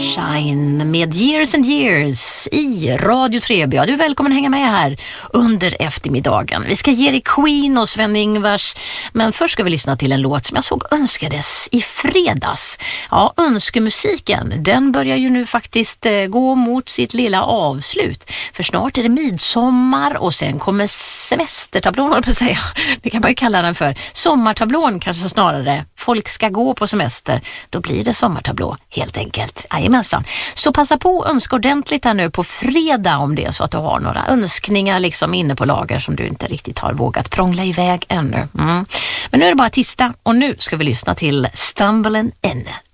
Sunshine med Years and Years i Radio Treby. Ja, du är välkommen hänga med här under eftermiddagen. Vi ska ge dig Queen och Sven-Ingvars, men först ska vi lyssna till en låt som jag såg önskades i fredags. Ja, önskemusiken, den börjar ju nu faktiskt gå mot sitt lilla avslut. För snart är det midsommar och sen kommer semestertablån, håller på att säga. Det kan man ju kalla den för. Sommartablån kanske snarare. Folk ska gå på semester. Då blir det sommartablå helt enkelt. Jajamensan. Så passa på att önska ordentligt här nu på fredag om det är så att du har några önskningar liksom inne på lager som du inte riktigt har vågat prångla iväg ännu. Men nu är det bara tisdag och nu ska vi lyssna till Stumbling In.